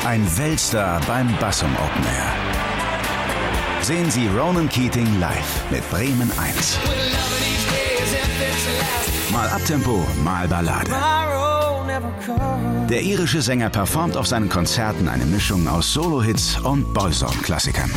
Ein Weltstar beim Bassum Open Air. Sehen Sie Ronan Keating live mit Bremen 1. Mal Abtempo, mal Ballade. Der irische Sänger performt auf seinen Konzerten eine Mischung aus Solo-Hits und Boyzone-Klassikern.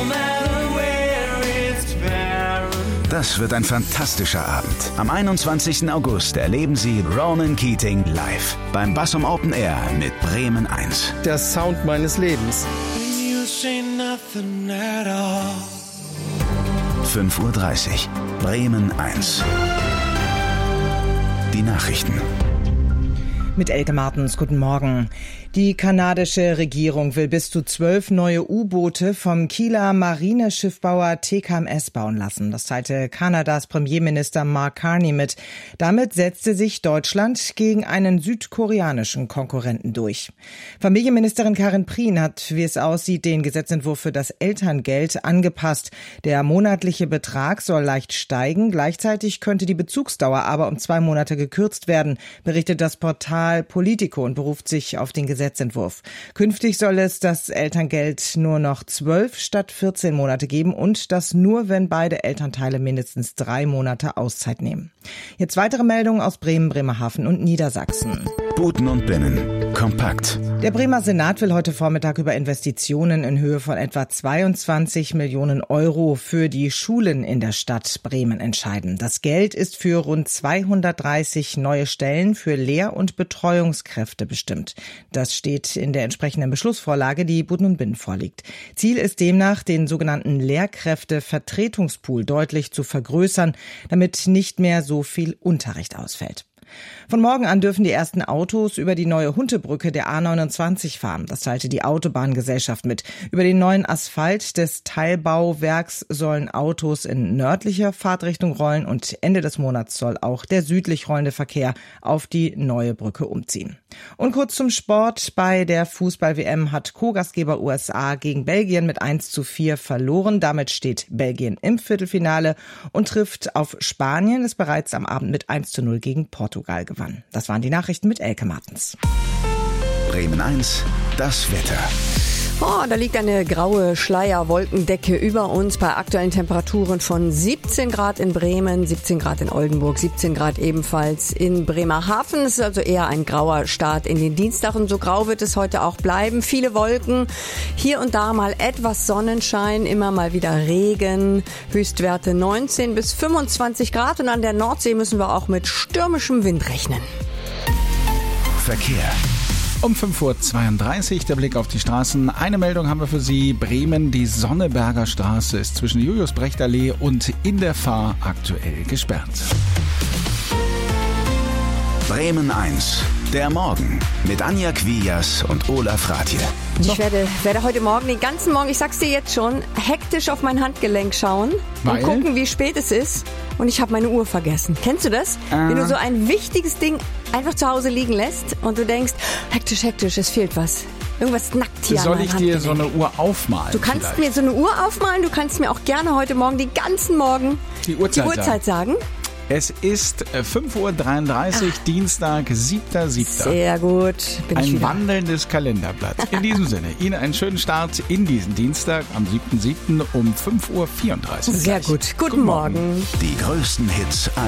Das wird ein fantastischer Abend. Am 21. August erleben Sie Ronan Keating live beim Bassum Open Air mit Bremen 1. Der Sound meines Lebens. 5:30 Uhr. Bremen 1. Die Nachrichten. Mit Elke Martens, guten Morgen. Die kanadische Regierung will bis zu 12 neue U-Boote vom Kieler Marineschiffbauer TKMS bauen lassen. Das teilte Kanadas Premierminister Mark Carney mit. Damit setzte sich Deutschland gegen einen südkoreanischen Konkurrenten durch. Familienministerin Karin Prien hat, wie es aussieht, den Gesetzentwurf für das Elterngeld angepasst. Der monatliche Betrag soll leicht steigen. Gleichzeitig könnte die Bezugsdauer aber um 2 Monate gekürzt werden, berichtet das Portal Politico und beruft sich auf den Gesetzentwurf. Künftig soll es das Elterngeld nur noch 12 statt 14 Monate geben und das nur, wenn beide Elternteile mindestens 3 Monate Auszeit nehmen. Jetzt weitere Meldungen aus Bremen, Bremerhaven und Niedersachsen. Buten und Binnen. Kompakt. Der Bremer Senat will heute Vormittag über Investitionen in Höhe von etwa 22 Millionen Euro für die Schulen in der Stadt Bremen entscheiden. Das Geld ist für rund 230 neue Stellen für Lehr- und Betreuungskräfte bestimmt. Das steht in der entsprechenden Beschlussvorlage, die Buten und Binnen vorliegt. Ziel ist demnach, den sogenannten Lehrkräftevertretungspool deutlich zu vergrößern, damit nicht mehr so viel Unterricht ausfällt. Von morgen an dürfen die ersten Autos über die neue Huntebrücke der A29 fahren. Das teilte die Autobahngesellschaft mit. Über den neuen Asphalt des Teilbauwerks sollen Autos in nördlicher Fahrtrichtung rollen und Ende des Monats soll auch der südlich rollende Verkehr auf die neue Brücke umziehen. Und kurz zum Sport. Bei der Fußball-WM hat Co-Gastgeber USA gegen Belgien mit 1:4 verloren. Damit steht Belgien im Viertelfinale und trifft auf Spanien, das bereits am Abend mit 1:0 gegen Portugal gewann. Das waren die Nachrichten mit Elke Martens. Bremen 1, das Wetter. Da liegt eine graue Schleierwolkendecke über uns bei aktuellen Temperaturen von 17 Grad in Bremen, 17 Grad in Oldenburg, 17 Grad ebenfalls in Bremerhaven. Es ist also eher ein grauer Start in den Dienstag und so grau wird es heute auch bleiben. Viele Wolken, hier und da mal etwas Sonnenschein, immer mal wieder Regen, Höchstwerte 19 bis 25 Grad und an der Nordsee müssen wir auch mit stürmischem Wind rechnen. Verkehr. Um 5:32 Uhr der Blick auf die Straßen. Eine Meldung haben wir für Sie. Bremen, die Sonneberger Straße ist zwischen Julius-Brecht-Allee und in der Fahr aktuell gesperrt. Bremen 1, der Morgen mit Anja Quias und Olaf Rathje. Ich werde heute Morgen, den ganzen Morgen, ich sag's dir jetzt schon, hektisch auf mein Handgelenk schauen und gucken, wie spät es ist. Und ich habe meine Uhr vergessen. Kennst du das? Wenn du so ein wichtiges Ding einfach zu Hause liegen lässt und du denkst, hektisch, es fehlt was. Irgendwas nackt hier Soll an ich meinem dir Handgelenk. so eine Uhr aufmalen? Du kannst mir so eine Uhr aufmalen, du kannst mir auch gerne heute Morgen, den ganzen Morgen, die Uhrzeit sagen. Es ist 5:33 Uhr, Dienstag, 7.7. Sehr gut. Ein wandelndes Kalenderblatt. In diesem Sinne, Ihnen einen schönen Start in diesen Dienstag am 7.7. um 5:34 Uhr. Sehr gut. Guten Morgen. Die größten Hits